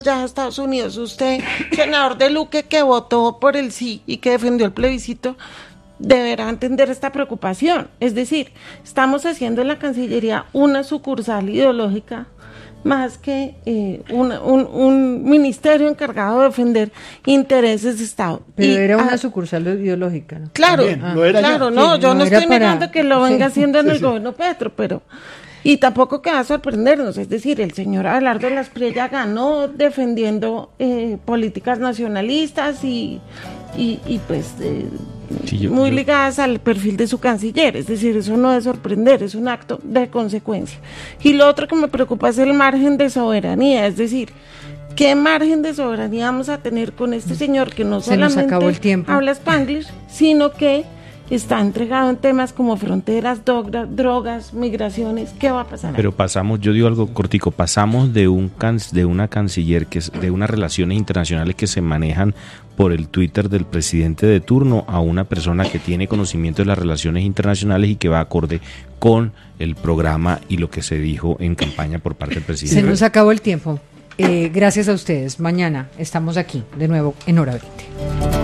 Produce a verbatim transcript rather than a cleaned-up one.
ya a Estados Unidos, usted, senador de Luque, que votó por el sí y que defendió el plebiscito, deberá entender esta preocupación. Es decir, estamos haciendo en la Cancillería una sucursal ideológica más que eh, una, un, un ministerio encargado de defender intereses de Estado. Pero y, era una ah, sucursal ideológica, ¿no? Claro, También, lo era claro, ya. no, Sí, yo no no era estoy para- negando que lo sí. venga haciendo en Sí, el sí. gobierno Petro, pero... Y tampoco que va a sorprendernos, es decir, el señor Abelardo Lasprilla ganó defendiendo eh, políticas nacionalistas y, y, y pues eh, Sí, yo- muy yo- ligadas al perfil de su canciller, es decir, eso no es sorprender, es un acto de consecuencia. Y lo otro que me preocupa es el margen de soberanía, es decir, ¿qué margen de soberanía vamos a tener con este señor que no Se nos solamente acabó el tiempo. habla Spanglish, sino que está entregado en temas como fronteras, dogra- drogas, migraciones? ¿Qué va a pasar? Pero pasamos, yo digo algo cortico, pasamos de un can, de una canciller, que es, de unas relaciones internacionales que se manejan por el Twitter del presidente de turno, a una persona que tiene conocimiento de las relaciones internacionales y que va acorde con el programa y lo que se dijo en campaña por parte del presidente. Se nos acabó el tiempo. Eh, gracias a ustedes. Mañana estamos aquí de nuevo en Hora veinte.